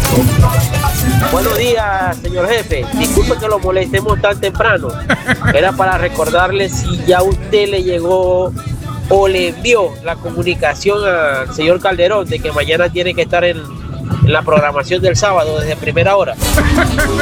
Buenos días, señor jefe. Disculpe que lo molestemos tan temprano. Era para recordarle si ya usted le llegó o le envió la comunicación al señor Calderón de que mañana tiene que estar en la programación del sábado desde primera hora.